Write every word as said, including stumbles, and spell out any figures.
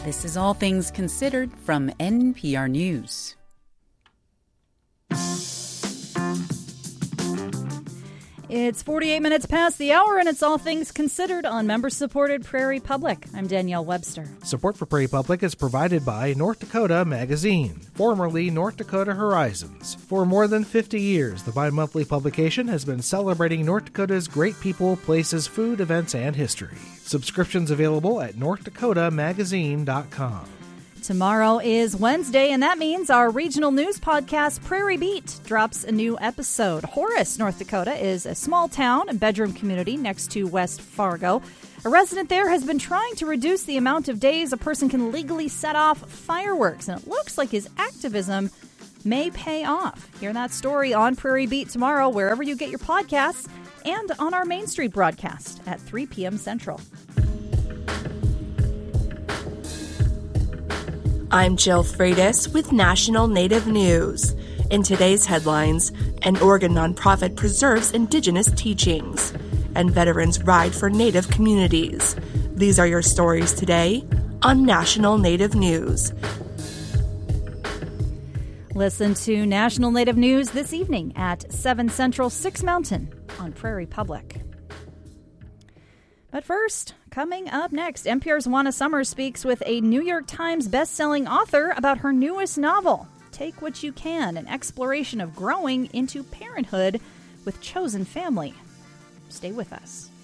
This is All Things Considered from N P R News. It's forty-eight minutes past the hour, and it's All Things Considered on member-supported Prairie Public. I'm Danielle Webster. Support for Prairie Public is provided by North Dakota Magazine, formerly North Dakota Horizons. For more than fifty years, the bi-monthly publication has been celebrating North Dakota's great people, places, food, events, and history. Subscriptions available at north dakota magazine dot com. Tomorrow is Wednesday, and that means our regional news podcast, Prairie Beat, drops a new episode. Horace, North Dakota, is a small town and bedroom community next to West Fargo. A resident there has been trying to reduce the amount of days a person can legally set off fireworks, and it looks like his activism may pay off. Hear that story on Prairie Beat tomorrow, wherever you get your podcasts, and on our Main Street broadcast at three p.m. Central. I'm Jill Freitas with National Native News. In today's headlines, an Oregon nonprofit preserves Indigenous teachings, and veterans ride for Native communities. These are your stories today on National Native News. Listen to National Native News this evening at seven Central, six Mountain on Prairie Public. But first, coming up next, N P R's Juana Summers speaks with a New York Times best-selling author about her newest novel, Take What You Can, an exploration of growing into parenthood with chosen family. Stay with us.